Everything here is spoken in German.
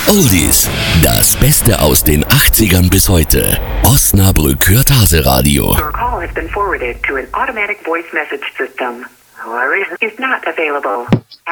Oldies, das Beste aus den 80ern bis heute. Osnabrück hört Hase-Radio. Your call has been forwarded to an automatic voice message system. Is not available.